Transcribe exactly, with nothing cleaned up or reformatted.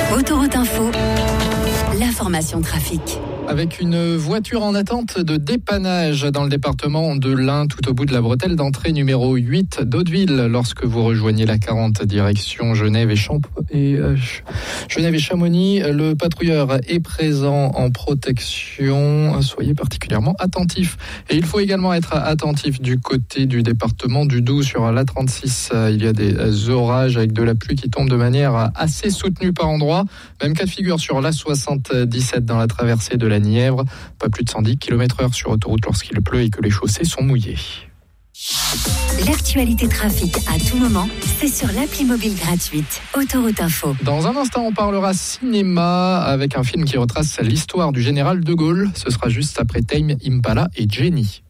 Autoroute Info, l'information trafic. Avec une voiture en attente de dépannage dans le département de l'Ain, tout au bout de la bretelle d'entrée numéro huit d'Hauteville, lorsque vous rejoignez la quarante direction Genève et, Champ- et, euh, Genève et Chamonix, le patrouilleur est présent en protection. Soyez particulièrement attentifs. Et il faut également être attentif du côté du département du Doubs sur la trente-six. Il y a des orages avec de la pluie qui tombe de manière assez soutenue par endroits. Même cas de figure sur la soixante-dix-sept dans la traversée de la Nièvre, pas plus de cent dix kilomètres heure sur autoroute lorsqu'il pleut et que les chaussées sont mouillées. L'actualité trafic à tout moment, c'est sur l'appli mobile gratuite Autoroute Info. Dans un instant, on parlera cinéma avec un film qui retrace l'histoire du général de Gaulle. Ce sera juste après Tame Impala et Jenny.